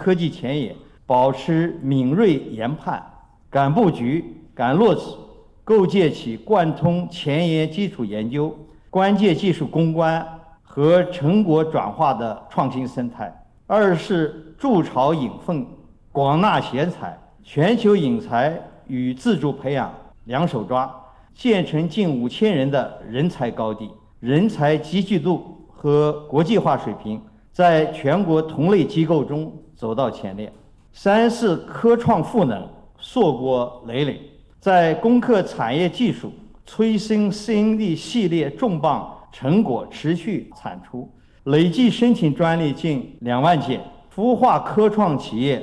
科技前沿，保持敏锐研判，敢布局、敢落子，构建起贯通前沿基础研究、关键技术攻关和成果转化的创新生态。二是筑巢引凤，广纳贤才，全球引才与自主培养两手抓，建成近5000人的人才高地，人才集聚度和国际化水平在全国同类机构中走到前列。三是科创赋能，硕果累累，在攻克产业技术、催生新力系列重磅成果持续产出，累计申请专利近2万件，孵化科创企业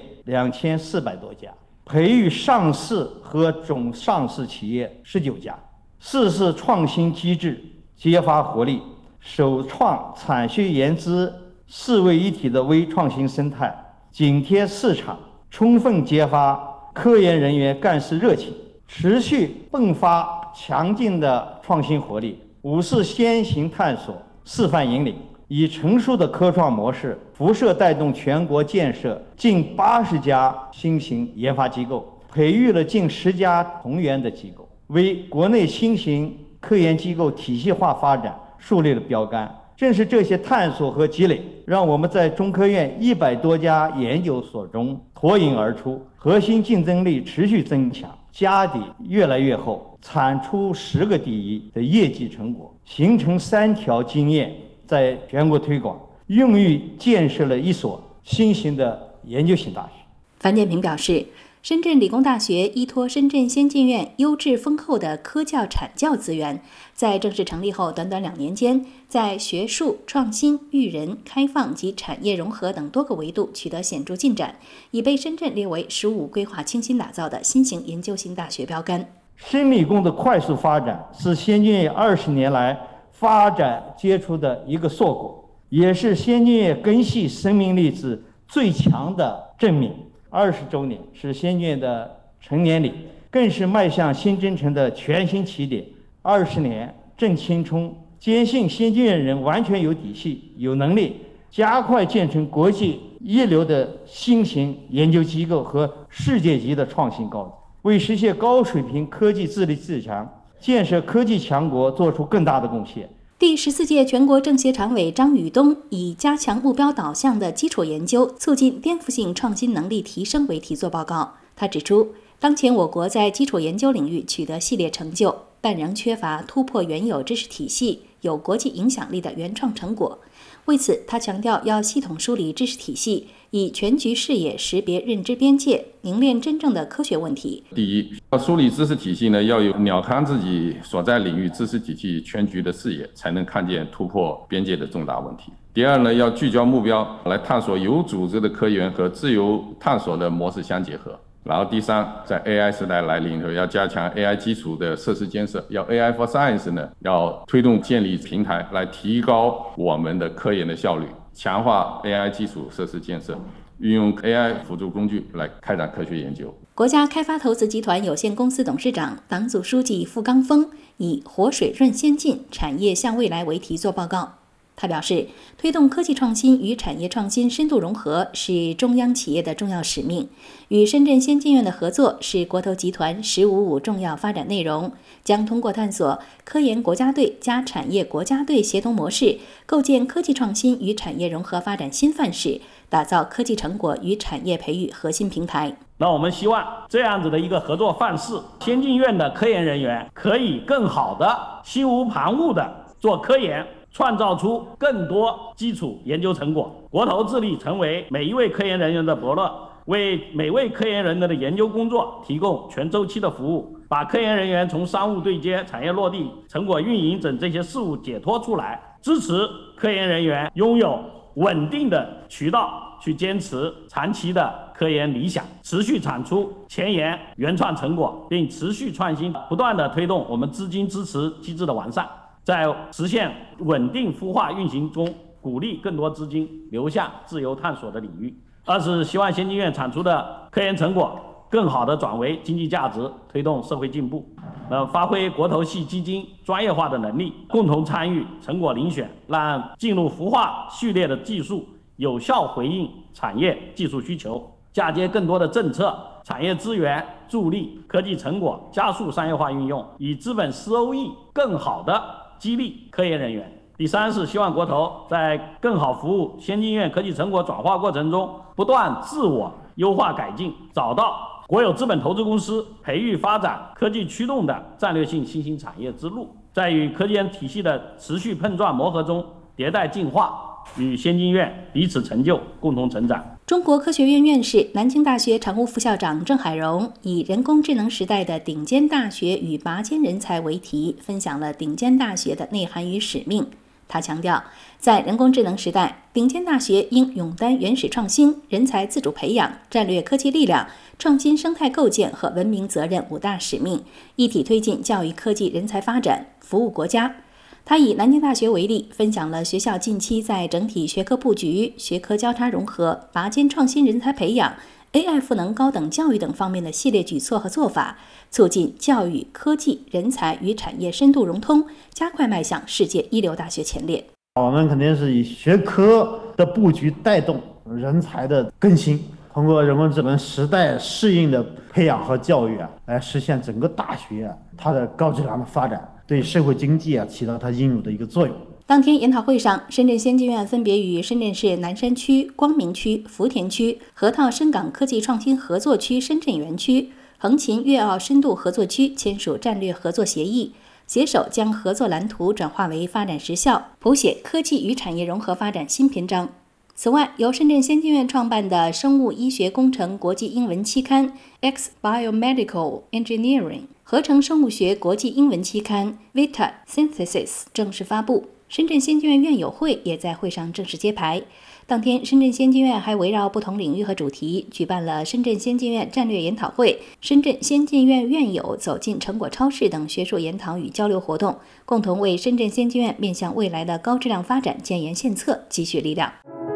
2400多家，培育上市和准上市企业19家。四是创新机制，揭发活力，首创产学研资四位一体的微创新生态，紧贴市场，充分揭发科研人员干事热情，持续迸发强劲的创新活力。五是先行探索，示范引领，以成熟的科创模式辐射带动全国建设近80家新型研发机构，培育了近10家同源的机构，为国内新型科研机构体系化发展树立了标杆。正是这些探索和积累，让我们在中科院100多家研究所中脱颖而出，核心竞争力持续增强，家底越来越厚，产出10个第一的业绩成果，形成3条经验，在全国推广，孕育建设了一所新型的研究型大学。 樊建平表示，深圳理工大学依托深圳先进院优质丰厚的科教产教资源，在正式成立后短短2年间，在学术、创新、育人、开放及产业融合等多个维度取得显著进展，已被深圳列为15规划倾心打造的新型研究型大学标杆。 深理工的快速发展是先进院20年来发展结出的一个硕果，也是先进院根系生命力值最强的证明。20周年是先进院的成年礼，更是迈向新征程的全新起点。20年正青春，坚信先进院人完全有底气、有能力，加快建成国际一流的新型研究机构和世界级的创新高地，为实现高水平科技自立自强、建设科技强国做出更大的贡献。 第14届全国政协常委张宇东以加强目标导向的基础研究，促进颠覆性创新能力提升为题作报告。他指出，当前我国在基础研究领域取得系列成就，但仍缺乏突破原有知识体系、有国际影响力的原创成果。为此，他强调要系统梳理知识体系，以全局视野识别认知边界，凝练真正的科学问题。 第一，要梳理知识体系呢，要有鸟瞰自己所在领域知识体系全局的视野，才能看见突破边界的重大问题。第二呢，要聚焦目标，来探索有组织的科研和自由探索的模式相结合。然后第三，在 AI 时代来临后，要加强 AI 基础的设施建设，要 AI for Science 呢，要推动建立平台来提高我们的科研的效率，强化 AI 基础设施建设，运用 AI 辅助工具来开展科学研究。 国家开发投资集团有限公司董事长、党组书记傅刚峰以活水润先进，产业向未来为题作报告。他表示，推动科技创新与产业创新深度融合是中央企业的重要使命，与深圳先进院的合作是国投集团“1055”重要发展内容，将通过探索科研国家队加产业国家队协同模式，构建科技创新与产业融合发展新范式，打造科技成果与产业培育核心平台。 那我们希望这样子的一个合作范式，先进院的科研人员可以更好的心无旁骛的做科研，创造出更多基础研究成果。国投致力成为每一位科研人员的伯乐，为每位科研人员的研究工作提供全周期的服务，把科研人员从商务对接、产业落地、成果运营等这些事务解脱出来，支持科研人员拥有稳定的渠道去坚持长期的科研理想，持续产出前沿原创成果，并持续创新，不断地推动我们资金支持机制的完善，在实现稳定孵化运行中，鼓励更多资金流向自由探索的领域。二是希望先进院产出的科研成果更好地转为经济价值，推动社会进步。发挥国投系基金专业化的能力，共同参与成果遴选，让进入孵化序列的技术有效回应产业技术需求，嫁接更多的政策、产业资源，助力科技成果加速商业化运用，以资本收益更好地激励科研人员。第三是希望国投在更好服务先进院科技成果转化过程中，不断自我优化改进，找到国有资本投资公司培育发展科技驱动的战略性新兴产业之路，在与科研体系的持续碰撞磨合中迭代进化，与先进院彼此成就，共同成长。 中国科学院院士、南京大学常务副校长郑海荣以人工智能时代的顶尖大学与拔尖人才为题，分享了顶尖大学的内涵与使命。他强调，在人工智能时代，顶尖大学应勇担原始创新、人才自主培养、战略科技力量、创新生态构建和文明责任五大使命，一体推进教育科技人才发展，服务国家。他以南京大学为例，分享了学校近期在整体学科布局、学科交叉融合、拔尖创新人才培养、AI 赋能高等教育等方面的系列举措和做法，促进教育、科技、人才与产业深度融通，加快迈向世界一流大学前列。 我们肯定是以学科的布局带动人才的更新，通过人工智能时代适应的培养和教育来实现整个大学它的高质量的发展，对社会经济起到它应有的一个作用。 当天研讨会上，深圳先进院分别与深圳市南山区、光明区、福田区、河套深港科技创新合作区深圳园区、横琴粤澳深度合作区签署战略合作协议，携手将合作蓝图转化为发展实效，谱写科技与产业融合发展新篇章。此外，由深圳先进院创办的生物医学工程国际英文期刊 X Biomedical Engineering 合成生物学国际英文期刊 Vita Synthesis 正式发布。深圳先进院院友会也在会上正式揭牌。当天，深圳先进院还围绕不同领域和主题，举办了深圳先进院战略研讨会、深圳先进院院友走进成果超市等学术研讨与交流活动，共同为深圳先进院面向未来的高质量发展建言献策，积蓄力量。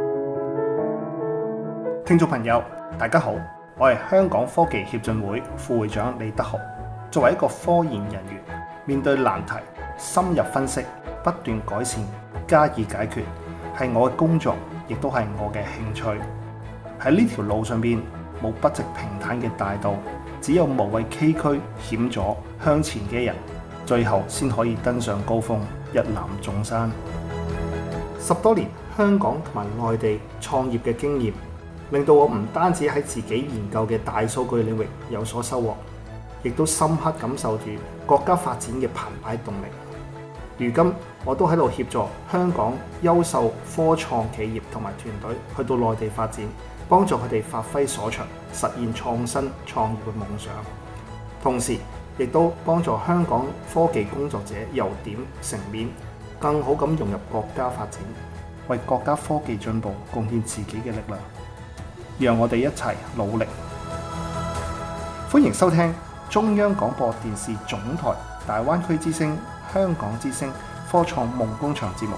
聽眾朋友，大家好，我係香港科技協進會副會長李德豪。作為一個科研人員，面對難題，深入分析，不斷改善，加以解決，係我嘅工作，亦都係我嘅興趣。喺呢條路上邊，冇筆直平坦嘅大道，只有無畏崎嶇險阻向前嘅人，最後先可以登上高峰，一覽眾山。10多年香港同埋內地創業嘅經驗，令到我唔單止喺自己研究嘅大數據領域有所收穫，亦都深刻感受住國家發展嘅澎湃動力。如今我都喺度協助香港優秀科創企業同埋團隊去到內地發展，幫助佢哋發揮所長，實現創新創業嘅夢想。同時亦都幫助香港科技工作者由點成面，更好咁融入國家發展，為國家科技進步貢獻自己嘅力量。讓我哋一齊努力。歡迎收聽中央廣播電視總台大灣區之聲、香港之聲科創夢工場節目。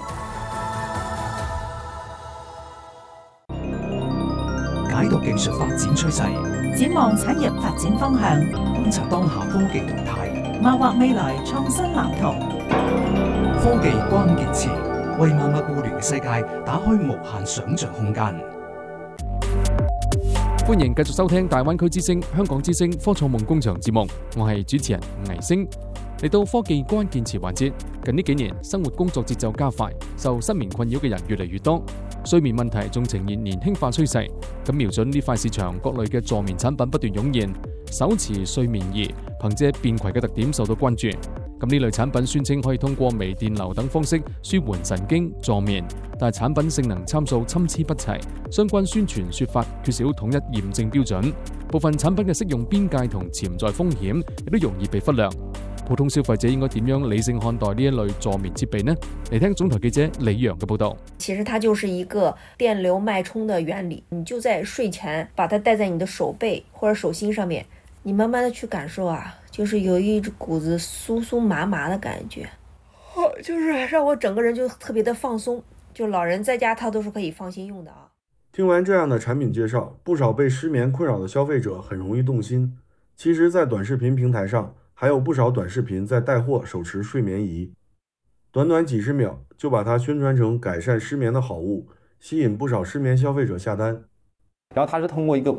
解讀技術發展趨勢， 展望產業發展方向， 觀察當下科技動態， 謀劃未來創新藍圖。 科技關鍵詞，為萬物互聯嘅世界打開無限想像空間。 歡迎繼續收聽大灣區之聲、香港之聲科創夢工場節目，我係主持人倪星。嚟到科技關鍵詞環節，近呢幾年生活工作節奏加快，受失眠困擾嘅人越嚟越多，睡眠問題仲呈現年輕化趨勢。咁瞄準呢塊市場，各類嘅助眠產品不斷湧現，手持睡眠儀憑借便攜嘅特點受到關注。咁呢類產品宣稱可以通過微電流等方式舒緩神經助眠，但係產品性能參數參差不齊，相關宣傳說法缺少統一驗證標準，部分產品嘅適用邊界同潛在風險亦都容易被忽略。普通消費者應該點樣理性看待呢一類助眠設備呢？嚟聽總台記者李陽嘅報道。 其實它就是一個電流脈衝的原理，你就在睡前把它戴在你的手背或者手心上面，你慢慢的去感受就是有一股子酥酥麻麻的感覺，就是讓我整個人就特別的放鬆，就老人在家他都是可以放心用的。 聽完這樣的產品介紹，不少被失眠困擾的消費者很容易動心。其實在短視頻平台上還有不少短視頻在帶貨手持睡眠儀，短短幾十秒就把它宣傳成改善失眠的好物， 吸引不少失眠消费者下单。 然后它是通过一个